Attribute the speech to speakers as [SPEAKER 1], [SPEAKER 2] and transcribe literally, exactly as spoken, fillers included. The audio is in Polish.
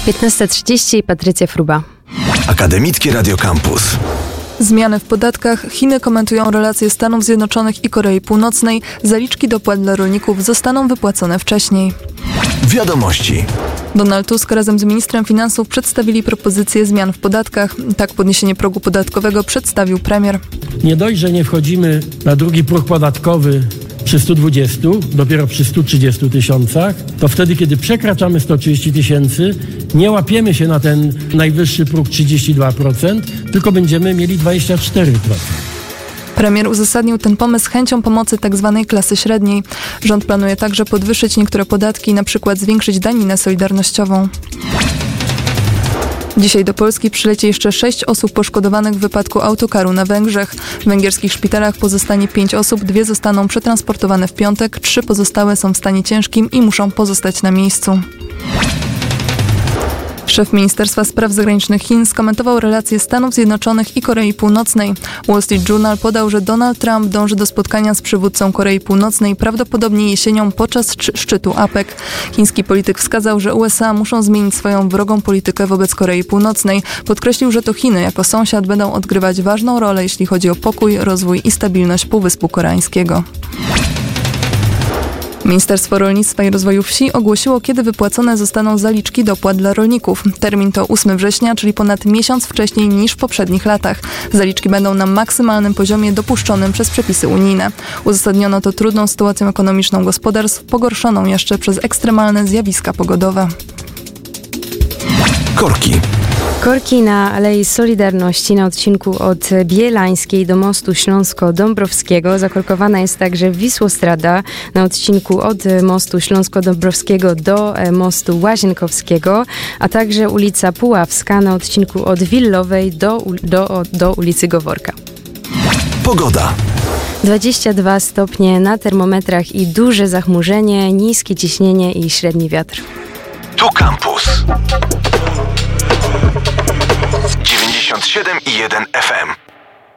[SPEAKER 1] piętnasta trzydzieści, Patrycja Fruba.
[SPEAKER 2] Akademickie Radio Campus.
[SPEAKER 3] Zmiany w podatkach. Chiny komentują relacje Stanów Zjednoczonych i Korei Północnej. Zaliczki dopłat dla rolników zostaną wypłacone wcześniej.
[SPEAKER 2] Wiadomości.
[SPEAKER 3] Donald Tusk razem z ministrem finansów przedstawili propozycję zmian w podatkach. Tak podniesienie progu podatkowego przedstawił premier.
[SPEAKER 4] Nie dość, że nie wchodzimy na drugi próg podatkowy przy stu dwudziestu, dopiero przy stu trzydziestu tysiącach, to wtedy, kiedy przekraczamy sto trzydzieści tysięcy, nie łapiemy się na ten najwyższy próg trzydzieści dwa procent, tylko będziemy mieli dwadzieścia cztery procent.
[SPEAKER 3] Premier uzasadnił ten pomysł chęcią pomocy tzw. klasy średniej. Rząd planuje także podwyższyć niektóre podatki, na przykład zwiększyć daninę solidarnościową. Dzisiaj do Polski przyleci jeszcze sześć osób poszkodowanych w wypadku autokaru na Węgrzech. W węgierskich szpitalach pozostanie pięć osób, dwie zostaną przetransportowane w piątek, trzy pozostałe są w stanie ciężkim i muszą pozostać na miejscu. Szef Ministerstwa Spraw Zagranicznych Chin skomentował relacje Stanów Zjednoczonych i Korei Północnej. Wall Street Journal podał, że Donald Trump dąży do spotkania z przywódcą Korei Północnej prawdopodobnie jesienią podczas szczytu A P E C. Chiński polityk wskazał, że U S A muszą zmienić swoją wrogą politykę wobec Korei Północnej. Podkreślił, że to Chiny jako sąsiad będą odgrywać ważną rolę, jeśli chodzi o pokój, rozwój i stabilność Półwyspu Koreańskiego. Ministerstwo Rolnictwa i Rozwoju Wsi ogłosiło, kiedy wypłacone zostaną zaliczki dopłat dla rolników. Termin to ósmego września, czyli ponad miesiąc wcześniej niż w poprzednich latach. Zaliczki będą na maksymalnym poziomie dopuszczonym przez przepisy unijne. Uzasadniono to trudną sytuacją ekonomiczną gospodarstw, pogorszoną jeszcze przez ekstremalne zjawiska pogodowe.
[SPEAKER 2] Korki.
[SPEAKER 1] Korki na Alei Solidarności na odcinku od Bielańskiej do mostu Śląsko-Dąbrowskiego. Zakorkowana jest także Wisłostrada na odcinku od mostu Śląsko-Dąbrowskiego do mostu Łazienkowskiego, a także ulica Puławska na odcinku od Willowej do, do, do ulicy Goworka.
[SPEAKER 2] Pogoda.
[SPEAKER 1] dwadzieścia dwa stopnie na termometrach i duże zachmurzenie, niskie ciśnienie i średni wiatr.
[SPEAKER 2] Tu Campus. dziewięćdziesiąt siedem i jeden F M.